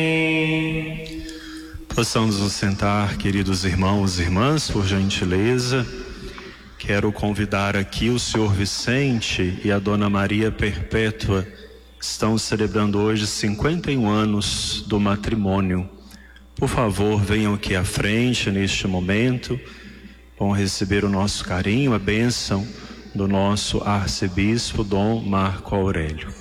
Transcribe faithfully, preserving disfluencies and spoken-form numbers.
Possamos nos sentar, queridos irmãos e irmãs, por gentileza. Quero convidar aqui o senhor Vicente e a dona Maria Perpétua, que estão celebrando hoje cinquenta e um anos do matrimônio. Por favor, venham aqui à frente neste momento. Vão receber o nosso carinho, a bênção do nosso arcebispo Dom Marco Aurélio.